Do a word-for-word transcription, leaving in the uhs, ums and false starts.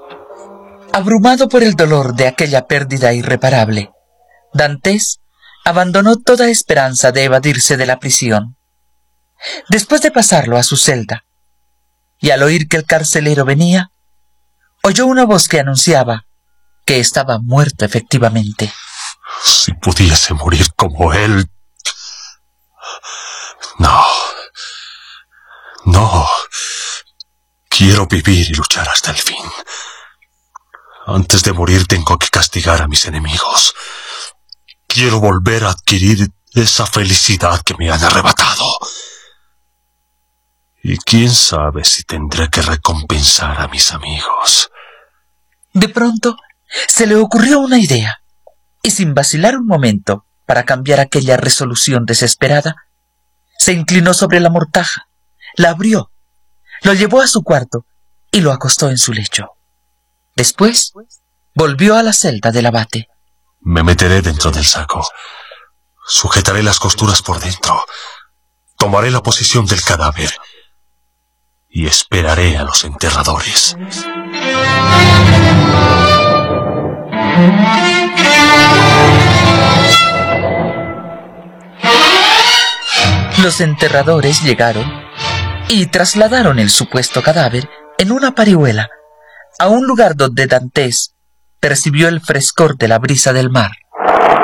Abrumado por el dolor de aquella pérdida irreparable, Dantes abandonó toda esperanza de evadirse de la prisión. Después de pasarlo a su celda, y al oír que el carcelero venía, oyó una voz que anunciaba que estaba muerto efectivamente. Si pudiese morir como él. No. No. Quiero vivir y luchar hasta el fin. Antes de morir tengo que castigar a mis enemigos. Quiero volver a adquirir esa felicidad que me han arrebatado. Y quién sabe si tendré que recompensar a mis amigos. De pronto, se le ocurrió una idea, y sin vacilar un momento para cambiar aquella resolución desesperada, se inclinó sobre la mortaja, la abrió, lo llevó a su cuarto y lo acostó en su lecho. Después, volvió a la celda del abate. Me meteré dentro del saco. Sujetaré las costuras por dentro. Tomaré la posición del cadáver. Y esperaré a los enterradores. Los enterradores llegaron y trasladaron el supuesto cadáver en una parihuela a un lugar donde Dantes percibió el frescor de la brisa del mar.